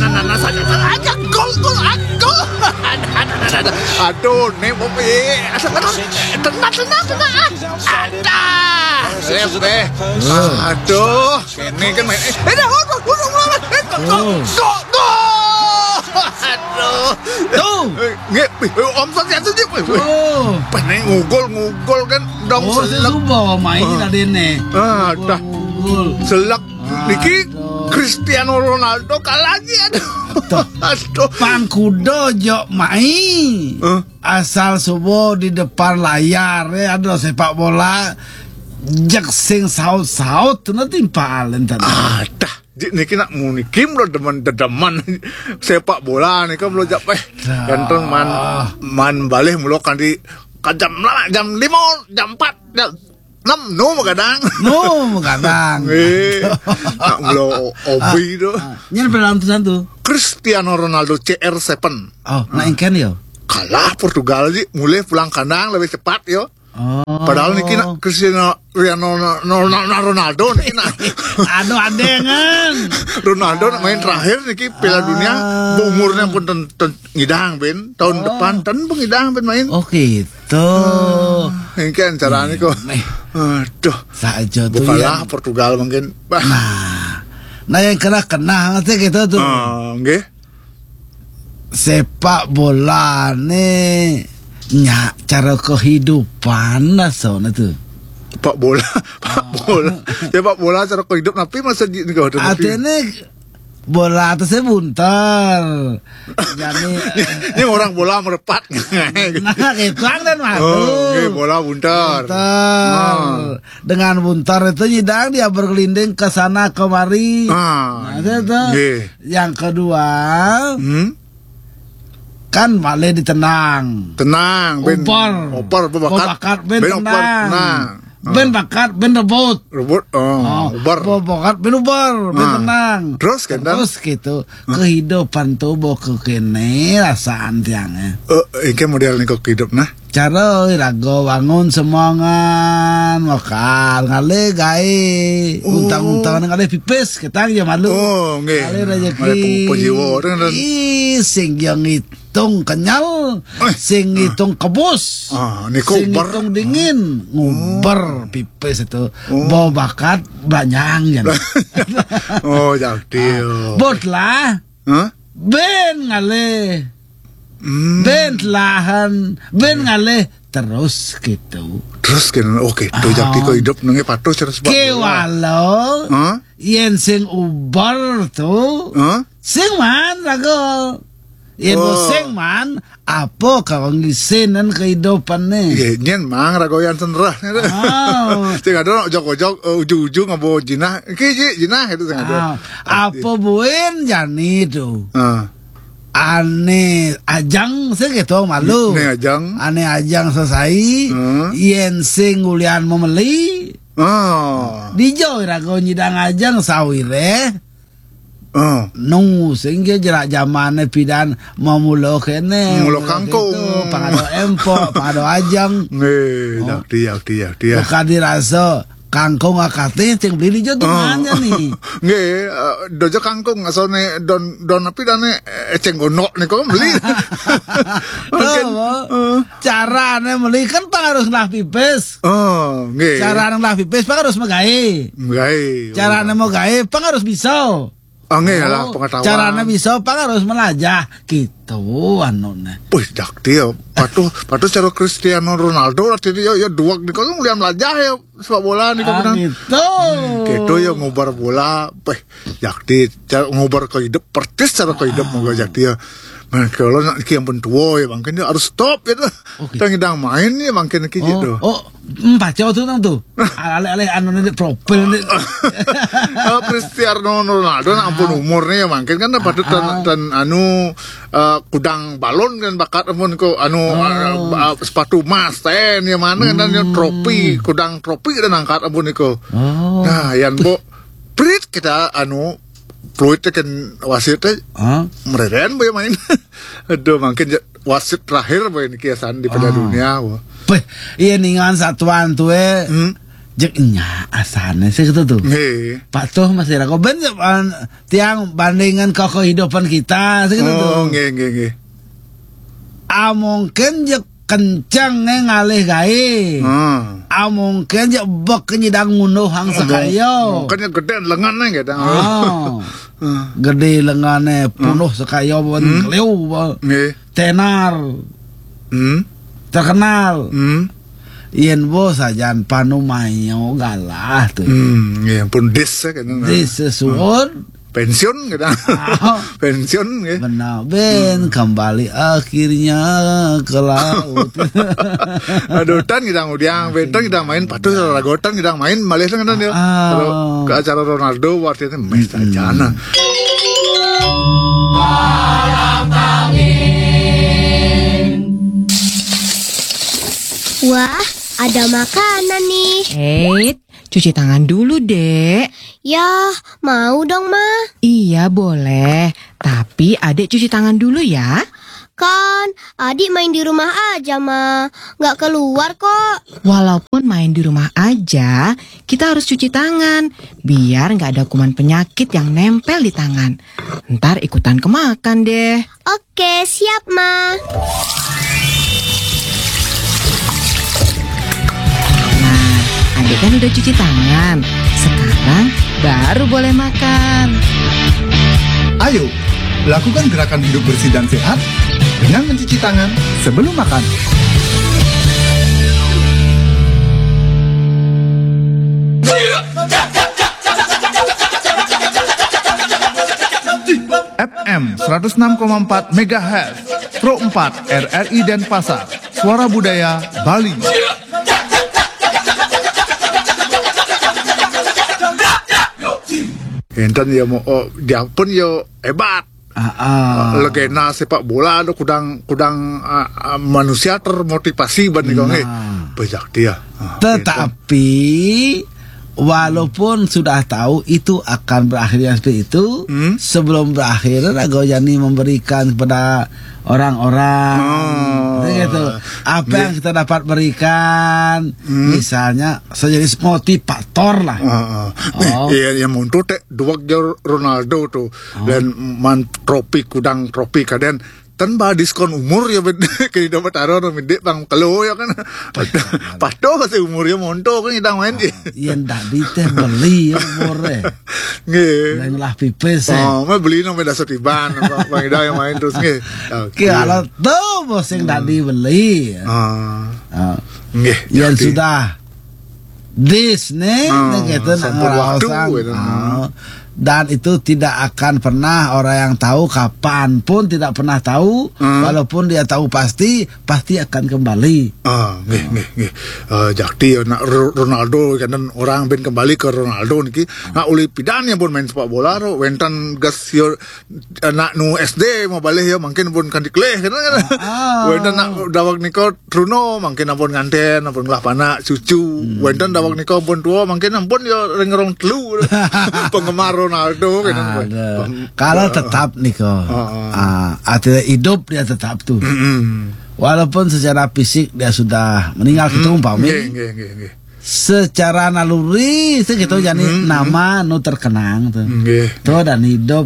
saja gol aku. Aduh, nih Bobi. Tenang. Ada. Aduh, ini kan main. Aduh. Tuh. Nggih, Om Sati aja. Pengen ngugol kan dong selek. Bawa main tadi nih. Dah. Selek niki Cristiano Ronaldo kalah lagi. Aduh. Pangkudo jo main. Asal subuh di depan layar ya ada sepak bola. Jak sing saut tuh timpalen tadi. Dah. Niki nak munikim lo deman sepak bola nih kan lo japeh ganteng man balik mulo kan di jam 5 jam 4 jam 6 no kadang nak mulo obi do nyen pelantusan tuh Cristiano Ronaldo CR7 nah ingken yo kalah Portugal sih mulai pulang kandang lebih cepat yo. Padahal niki nak Cristiano Ronaldo niki nak aduh adengan Ronaldo nak main terakhir niki Piala Dunia umurnya pun ngidang ben tahun depan pengidang ben main. Oh gitu. Ini kan caranya kok. Aduh. Saja tuh ya. Portugal mungkin. Nah yang kena ngerti gitu tuh. Nggih. Sepak bola nih cara kehidupan lah soalnya tuh. Sepak bola. Sepak bola cara kehidupan tapi masa di negara artinya bola atasnya bunter. Jadi ini orang bola merepat. Nah itu kan mah tuh. Bola bunter. Dengan bunter itu nyidang dia berkelinding ke sana kemari. Nah itu. Yang kedua kan malah ditenang opor bakat ben tenang ben bakat ben rebut bakat ben ubar ben tenang terus gitu kehidupan tuh bawa kekene rasaan tiangnya ini model nih kok hidup nah cara rago bangun semangat makan ngale gae untang-untangan ngale pipis ketang ya malu ngale rezeki sing yang hitung kenyal sing hitung kebus sing hitung dingin nguber pipis itu bawa bakat banyak ya jadi bot lah ben ngale ben lahan ben ngale terus gitu oke tuh jadi kok hidup nengnya patuh terus ke walau yen sing ubar tuh sing man rago yen sing man apa kawang gisenan kehidupannya nyen mang ragoyan senrah sing ada ojok-ojok ujung-ujung ngabo jinah jinah itu sing ada apa buen jani tuh ane ajang segitu malu ane ajang selesai yen sing ngulian memeli dijauh rago nyidang ajang sawire sehingga jerak zamane pidan memulo kene mulo kangkung pangado empok pangado ajang dia bukan dirasa kangkung akate ceng beli jo dimana nih nggih dojo kangkung asone don api dane ceng gonok nih kok beli carane beli kan harus lah pipes nggih carane lah pipes harus magae carane mau gae harus bisa lah pengetahuan caranya bisa harus melajah gitu anone dia patuh cara Cristiano Ronaldo artinya ya dua nih kalau mulai melajah ya sepak bola nih kau gitu ya ngubar bola jadi cara ngubar ke hidup persis cara ke hidup mau jadi ya kalau nak yang pentua ya mungkin dia harus stop gitu kita ngidang main ya mungkin gitu baca tuh ale anu profil Cristiano Ronaldo nak ampun umurnya ya mungkin kan dapat dan anu kudang balon kan bakat ampun ko anu sepatu emas ten ya mana dan trofi kudang trofi dan angkat ampun ko nah yang prit kita anu fluid kan wasitnya mereden boy main aduh mungkin wasit terakhir boy ini kiasan di Piala Dunia iya ningan satuan tuh jeknya asane segitu tuh. Pak tuh masih ragu ben tiang bandingan ke kehidupan kita segitu tuh. Nggih. Mungkin jek kencang ngalih gawe. Mungkin jek bek nyidang ngunuh hang sakayo. Mungkin gede lengannya gitu. Gede lengannya penuh sakayo bon kleu tenar. Terkenal. Yen bos ajan panumayo galah tuh. Ya pun des kan. Des sesuon pensiun gitu. Pensiun ya. Benar ben kembali akhirnya ke laut. Adutan kita ngudang bentang kita main patuh ragotan kita main Malaysia kan dia. Kalau ke acara Ronaldo waktu itu mes ajana. Wah, ada makanan nih. Cuci tangan dulu, Dek. Ya, mau dong, Ma. Iya, boleh. Tapi Adek cuci tangan dulu ya. Kan, adik main di rumah aja, Ma. Nggak keluar kok. Walaupun main di rumah aja, kita harus cuci tangan. Biar nggak ada kuman penyakit yang nempel di tangan. Ntar ikutan kemakan deh. Oke, siap, Ma. Adek kan udah cuci tangan. Sekarang baru boleh makan. Ayo, lakukan gerakan hidup bersih dan sehat dengan mencuci tangan sebelum makan. FM 106,4 MHz Pro 4 RRI Denpasar. Suara Budaya Bali. Enten ya mau dia pun yo hebat. Legenda sepak bola ada kudang manusia termotivasi banding bejak dia. Tetapi walaupun sudah tahu itu akan berakhir seperti itu, sebelum berakhir Rago Jani memberikan kepada orang-orang gitu. Apa yang kita dapat berikan, misalnya sejenis motivator lah. Yang muncul dua Ronaldo tuh dan man tropi kudang tropi kaden tanpa diskon umur ya kayak dapat taruh mendek bang kalau ya kan pato kasih umurnya monto kan kita main yang tadi teh beli umurnya nggak lah pipes mau beli nomor dasar tiban bang Ida yang main terus nggak kalau tuh bos yang tadi beli yang sudah Disney gitu dan itu tidak akan pernah orang yang tahu kapan pun tidak pernah tahu walaupun dia tahu pasti akan kembali. Jadi nak Ronaldo kan orang ben kembali ke Ronaldo niki nak uli pidan yang pun main sepak bola ro wentan gas yo nak nu SD mau balik ya mungkin pun kan dikleh kan wentan nak dawak niko Truno mungkin ampun nganten ampun ngelah pana cucu wentan dawak niko pun tua mungkin ampun yo rengerong telu penggemar Ronaldo kan. Kalau tetap Niko, artinya hidup dia tetap tuh. Walaupun secara fisik dia sudah meninggal gitu umpami. Secara naluri segitu jadi nama nu terkenang tuh. Tuh dan hidup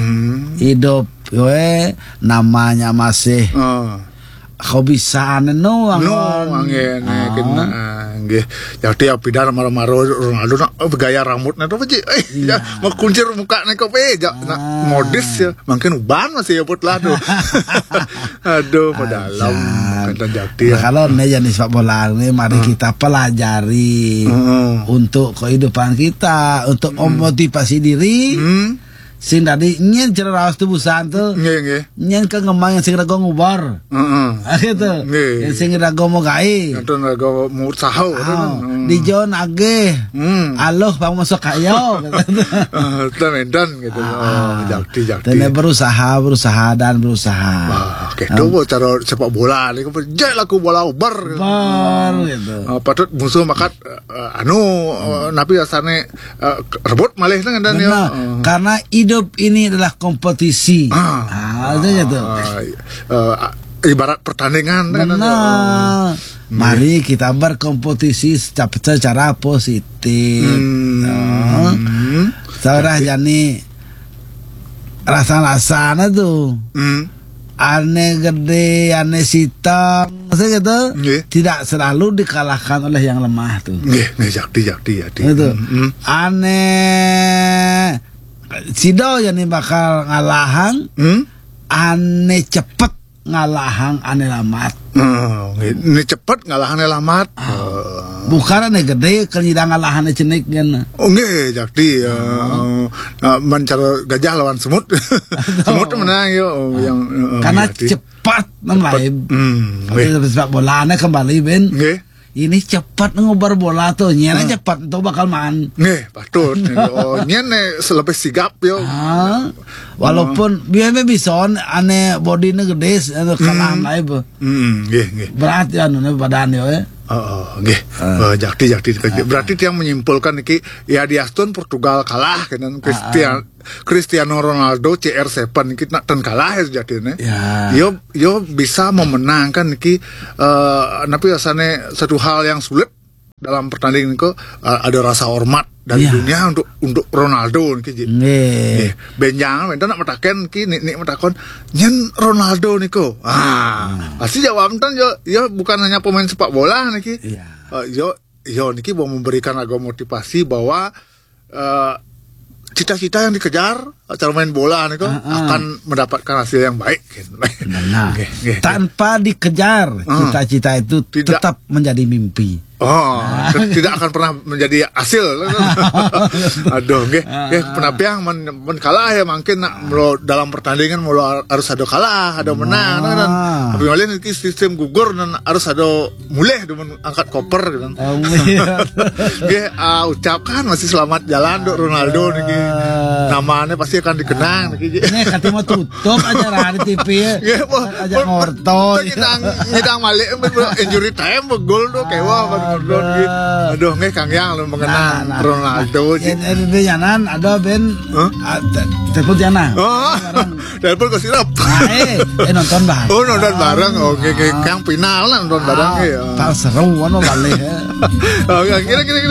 gue namanya masih kebiasaan angin kena nggih jadi apidan marah-marah Ronaldo nak gaya rambutnya tuh apa ya mau kuncir muka nek kok modis ya mungkin uban masih ya put lah tuh aduh pedalam kata jadi kalau nih jenis sepak bola ini mari kita pelajari untuk kehidupan kita untuk memotivasi diri sing tadi nyen cerdas tubusan tuh nyen ke ngemang yang sing rago ngubar gitu yang sing rago mau gai itu rago mau sahau di John age aloh bang masuk kayo itu medan gitu jadi berusaha dan gitu cara sepak bola ini jai laku bola ubar gitu patut musuh makat napi asane rebut malih kan dan karena hidup ini adalah kompetisi. Itu gitu. Ibarat pertandingan kan. Mari kita berkompetisi secara positif. Saudara Jani rasa-rasanya tuh aneh gede, aneh hitam, maksudnya gitu. Tidak selalu dikalahkan oleh yang lemah tuh. Jakti. Gitu. Aneh Sido Jani bakal ngalahan, aneh cepet ngalahan aneh lamat. Ini cepet ngalahan lamat. Bukan aneh gede kenyidang ngalahan cenik kan. Jakti mencar gajah lawan semut. Semut menang yo yang karena cepat namanya. Sepak bolanya kembali Ben. Ini cepat ngobar bola tuh, nyana cepat tuh bakal man. Patut. Nyana selebih sigap yo. Walaupun biasanya bison aneh bodinya gede, kalah lain. Berat ya nuna badan yo. Jakti. Berarti yang menyimpulkan iki ya di Aston Portugal kalah kan Cristiano Ronaldo CR7 iki nak ten kalah ya jatine. Yo bisa memenangkan iki tapi rasanya satu hal yang sulit dalam pertandingan itu ada rasa hormat dari dunia untuk Ronaldo niki. Benjang nak metaken ki nik metakon nyen Ronaldo niko. Pasti jawab yo bukan hanya pemain sepak bola niki. Yo niki mau memberikan agak motivasi bahwa cita-cita yang dikejar cara main bola niko akan mendapatkan hasil yang baik. Benar. Tanpa dikejar cita-cita itu tetap menjadi mimpi. Tidak akan pernah menjadi hasil. Aduh, penapiang men kalah ya mungkin dalam pertandingan harus ada kalah, ada menang kan. Tapi malin iki sistem gugur dan harus ada mulih dengan angkat koper gitu. Ucapkan masih selamat jalan untuk Ronaldo niki. Namanya pasti akan dikenang niki. Nih katanya tutup acara di TV ya. Aja ngorto. Ngidang malik injury time gol tuh kewa. Aduh, Kang Yang lu mengenang Ronaldo. Ini Yanan ada Ben. Telepon Yana. Telepon ke sirap. Nonton bareng. Nonton bareng. Kang final nonton bareng ya. Tak seru balik. Kira-kira